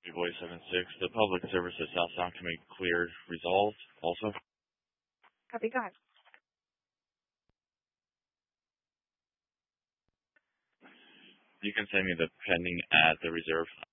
Voice 76, the public service at South Sound can be cleared, resolved also. Copy, go ahead. You can send me the pending at the reserve.